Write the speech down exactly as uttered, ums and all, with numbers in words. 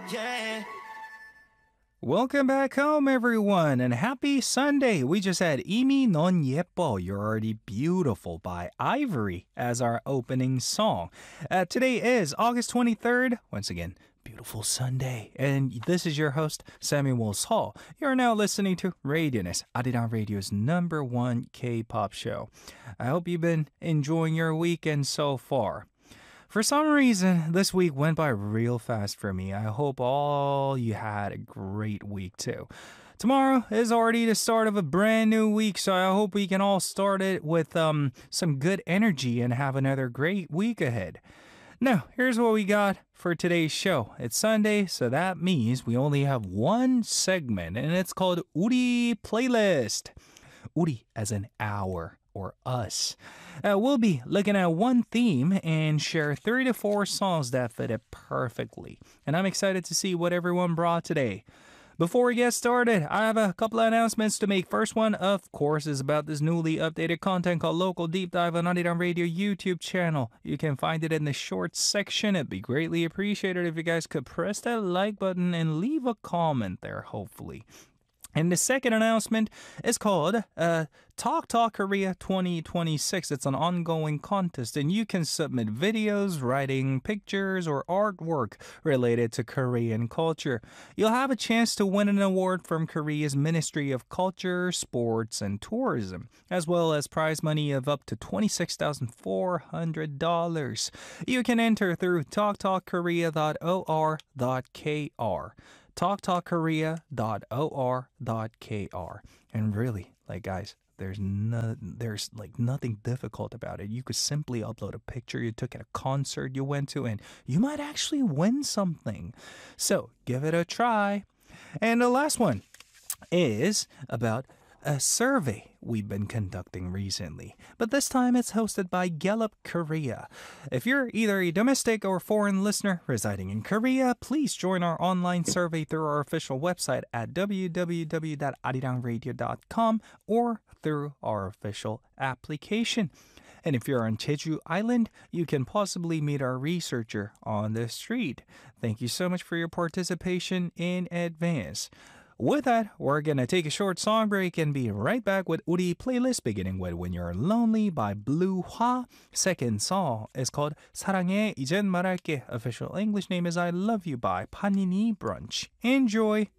Yeah. Welcome back home, everyone, and happy Sunday. We just had 이미 넌 예뻐, You're Already Beautiful by Ivory as our opening song. Uh, today is August twenty-third. Once again, beautiful Sunday. And this is your host, Samuel Hall. You're now listening to Radioness, Arirang Radio's number one K-pop show. I hope you've been enjoying your weekend so far. For some reason, this week went by real fast for me. I hope all you had a great week too. Tomorrow is already the start of a brand new week, so I hope we can all start it with um, some good energy and have another great week ahead. Now, here's what we got for today's show. It's Sunday, so that means we only have one segment, and it's called 우리 Playlist. 우리 as an hour. Or us. Uh, we'll be looking at one theme and share three to four songs that fit it perfectly. And I'm excited to see what everyone brought today. Before we get started, I have a couple of announcements to make. First one, of course, is about this newly updated content called Local Deep Dive on Arirang Radio YouTube channel. You can find it in the shorts section. It'd be greatly appreciated if you guys could press that like button and leave a comment there, hopefully. And the second announcement is called uh, Talk Talk Korea twenty twenty-six. It's an ongoing contest, and you can submit videos, writing, pictures, or artwork related to Korean culture. You'll have a chance to win an award from Korea's Ministry of Culture, Sports, and Tourism, as well as prize money of up to twenty-six thousand four hundred dollars. You can enter through talk talk korea dot o r dot k r. talk talk korea dot o r dot k r. And really, like guys, there's no, there's like nothing difficult about it. You could simply upload a picture you took at a concert you went to, and you might actually win something. So give it a try. And the last one is about a survey we've been conducting recently, but this time it's hosted by Gallup Korea. If you're either a domestic or foreign listener residing in Korea, please join our online survey through our official website at w w w dot arirang radio dot com or through our official application. And if you're on Jeju Island, you can possibly meet our researcher on the street. Thank you so much for your participation in advance. With that, we're gonna take a short song break and be right back with 우리 Playlist, beginning with When You're Lonely by Blue Hwa. Second song is called 사랑해 이젠 말할게. Official English name is I Love You by Panini Brunch. Enjoy!